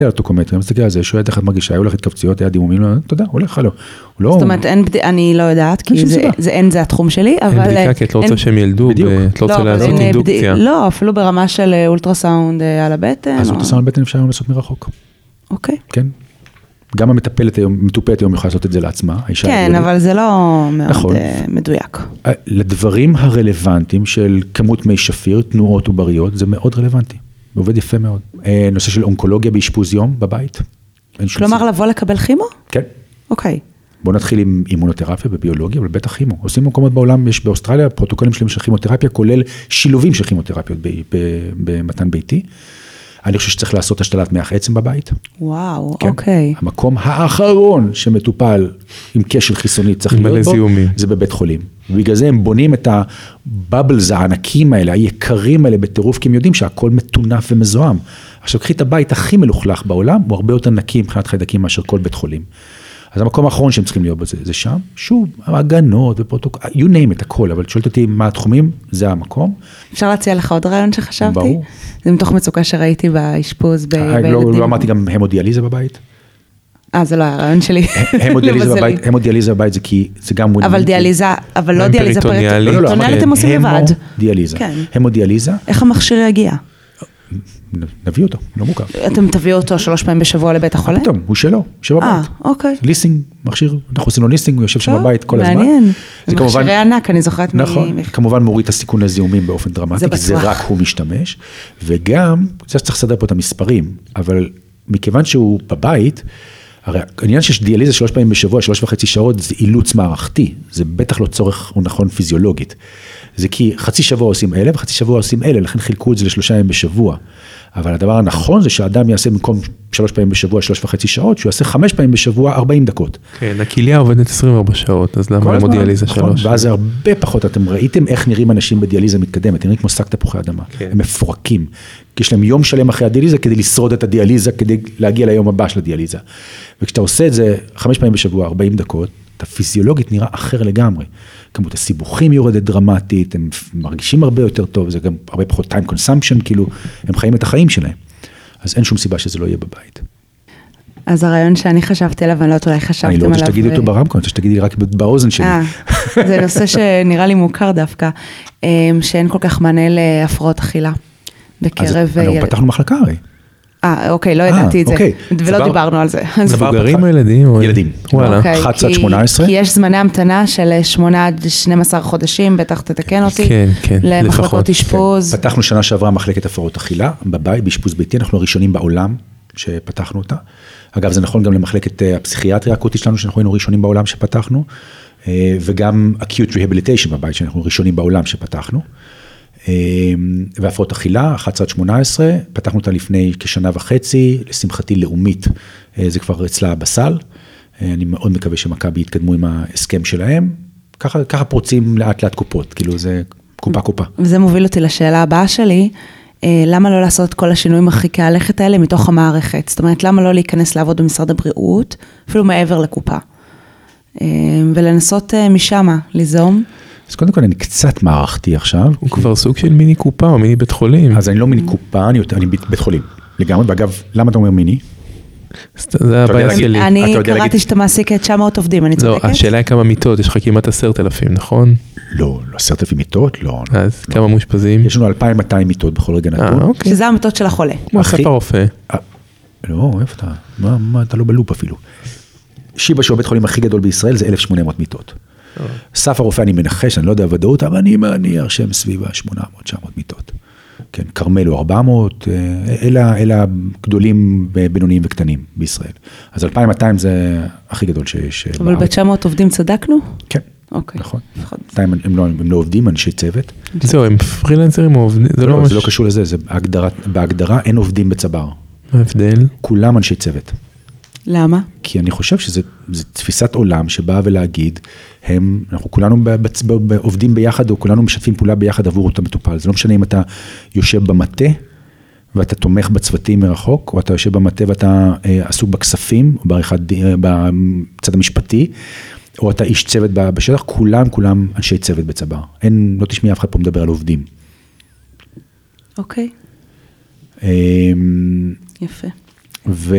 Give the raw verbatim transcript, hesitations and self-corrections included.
הטוקומטרי, מסתכל על זה, שואלת איך את מרגישה, הולך התכווציות, היה דימומים, אתה יודע, הולך, לא. זאת אומרת, אני לא יודעת, כי אין זה התחום שלי, אבל... אין בדיקה, כי את לא רוצה שהם ילדו, את לא רוצה לעשות אינדוקציה. לא, אפילו ברמה של אולטרסאונד על הבטן. אז אולטרסאונד על הבטן אפשר לעשות מרחוק. אוקיי. כן. גם המטפלת היום, מטופלת היום יכולה לעשות את זה לעצמה. כן, אבל זה לא מאוד מדויק. לדברים הרלוונטיים של כמות מי שפיר, תנועות ובריות, זה מאוד רלוונטי. עובד יפה מאוד. נושא של אונקולוגיה באשפוז יום בבית. כלומר, לבוא לקבל כימו? כן. אוקיי. בואו נתחיל עם אימונותרפיה בביולוגיה, אבל בטח כימו. עושים מקומות בעולם, יש באוסטרליה פרוטוקולים שלהם של כימותרפיה, כולל שילובים של כימותרפיות במתן ביתי. אני חושב שצריך לעשות השתלת מח עצם בבית. וואו, אוקיי. המקום האחרון שמטופל עם כשל חיסוני צריך להיות בו, זה בבית חולים. ובגלל זה הם בונים את הבאבלס הענקים האלה, היקרים האלה בטירוף, כי הם יודעים שהכל מטונף ומזוהם. עכשיו, קחי את הבית הכי מלוכלך בעולם, הוא הרבה יותר נקי מבחינת חיידקים מאשר כל בית חולים. אז המקום האחרון שהם צריכים להיות בזה, זה שם. שוב, הגנות ופרוטוקול, you name it, הכל, אבל שואלת אותי מה התחומים, זה המקום. אפשר להציע לך עוד רעיון שחשבתי? ברור. זה מתוך מצוקה שראיתי באשפוז בילדים. לא, לא אמרתי גם המודיאליזה בבית. אה, זה לא הרעיון שלי. המודיאליזה בבית זה כי זה גם... אבל דיאליזה, אבל לא דיאליזה פריטוניאלית, אתם עושים לבד. המודיאליזה. המודיאליזה. איך המכשיר יגיע? נביא אותו, לא מוכר. אתם תביאו אותו שלוש פעמים בשבוע לבית החולה? פתאום, הוא שלו, הוא יושב בבית. אה, אוקיי. ליסינג, מכשיר, אנחנו עושים לו ליסינג, הוא יושב שם בבית כל הזמן. מעניין. זה מכשירי ענק, אני זוכרת. נכון, כמובן מוריד את הסיכון לזיהומים באופן דרמטי, כי זה רק הוא משתמש, וגם, זה שצריך לסדר פה את המספרים, אבל מכיוון שהוא בבית, הרי העניין שיש דיאליזה שלוש פעמים בשבוע, שלוש וחצי שעות, זה אילוץ מערכתי, זה בטח לא צורך הוא נכון פיזיולוגית. זה כי חצי שבוע עושים אלה, וחצי שבוע עושים אלה, לכן חילקו את זה לשלושה ימים בשבוע. אבל הדבר הנכון זה שהאדם יעשה במקום שלוש פעמים בשבוע, שלוש וחצי שעות, שהוא יעשה חמש פעמים בשבוע, ארבעים דקות. כן, הכליה עובדת עשרים וארבע שעות, אז למה לא דיאליזה שלוש? ואז זה הרבה פחות, אתם ראיתם איך נראים אנשים בדיאליזה מתקדמת, נראים כמו שק תפוחי אדמה, הם מפורקים, כי יש להם יום שלם אחרי הדיאליזה, כדי לשרוד את הדיאליזה, כדי להגיע ליום הבא של הדיאליזה. וכשאתה עושה את זה חמש פעמים בשבוע, ארבעים דקות, אתה פיזיולוגית נראה אחר לגמרי. כמות הסיבוכים יורדת דרמטית, הם מרגישים הרבה יותר טוב, זה גם הרבה פחות time consumption, כאילו הם חיים את החיים שלהם. אז אין שום סיבה שזה לא יהיה בבית. אז הרעיון שאני חשבתי עליו, אני לא יודעת אולי חשבתם עליו. אני לא רוצה שתגידי אותו ברמקול, אני רוצה שתגידי רק באוזן שלי. זה נושא שנראה לי מוכר דווקא, שאין כל כך מענה להפרעות אחילה בקרב... אז פתחנו מחלקה הרי. אה, אוקיי, לא ידעתי את זה, ולא דיברנו על זה. מבוגרים או ילדים? ילדים. אחת עד שמונה עשרה. כי יש זמני המתנה של שמונה עד שנים עשר חודשים, בטח תתקן אותי, למחלקות אשפוז. פתחנו שנה שעברה מחלקת הפרעות אכילה, בבית, באשפוז ביתי, אנחנו הראשונים בעולם שפתחנו אותה. אגב, זה נכון גם למחלקת הפסיכיאטריה האקוטית שלנו, שאנחנו היינו ראשונים בעולם שפתחנו, וגם acute rehabilitation בבית, שאנחנו ראשונים בעולם שפתחנו. והפרעות אכילה, אחת עשרה עד שמונה עשרה, פתחנו אותה לפני כשנה וחצי, לשמחתי לאומית, זה כבר אצלה בסל, אני מאוד מקווה שמכבי יתקדמו עם ההסכם שלהם, ככה, ככה פורצים לאט לאט קופות, כאילו זה קופה קופה. וזה מוביל אותי לשאלה הבאה שלי, למה לא לעשות את כל השינויים מרחיקי הלכת האלה מתוך המערכת? זאת אומרת, למה לא להיכנס לעבוד במשרד הבריאות, אפילו מעבר לקופה, ולנסות משם, ליזום? אז קודם כל אני קצת מערכתי עכשיו. הוא כבר סוג של מיני קופה או מיני בית חולים. אז אני לא מיני קופה, אני בית חולים. לגמרי, ואגב, למה אתה אומר מיני? זה הבעיה שלי. אני קראתי שאתה מעסיק תשע מאות עובדים, אני צודקת? לא, השאלה היא כמה מיטות, יש לך כמעט עשרת אלפים, נכון? לא, לא עשרת אלפים מיטות, לא. אז כמה מאושפזים? יש לנו אלפיים ומאתיים מיטות בכל רגע נתון. שזה המיטות של החולה. כמו אסף הרופא. לא, איפה אתה? מה, אתה לא בלופ אפילו. שיבא שהוא הבית חולים הכי גדול בישראל, זה אלף ושמונה מאות מיטות. סף הרופא אני מנחש, אני לא יודע ודאות, אבל אני מניח שהם סביב ה-שמונה מאות תשע מאות מיטות. כן, קרמל הוא ארבע מאות, אלה, אלה גדולים, בינוניים וקטנים בישראל. אז אלפיים ומאתיים זה הכי גדול שיש. אבל ב-תשע מאות עובדים צדקנו? כן, אוקיי. נכון. הם, הם, לא, הם לא עובדים, אנשי צוות. זהו, הם פרילנסרים או עובדים? זה לא, זה לא קשור לזה, זה בהגדרה, בהגדרה אין עובדים בצבר. מה ההבדל? כולם אנשי צוות. למה? כי אני חושב שזה תפיסת עולם שבאה ולהגיד, הם, אנחנו כולנו עובדים ביחד, או כולנו משתפים פעולה ביחד עבור אותו מטופל. זה לא משנה אם אתה יושב במטה, ואתה תומך בצוותים מרחוק, או אתה יושב במטה ואתה עסוק בכספים, או בצד המשפטי, או אתה איש צוות בשטח, כולם, כולם אנשי צוות בצבר. אין, לא תשמעי אף אחד פה מדבר על עובדים. אוקיי. יפה. ו...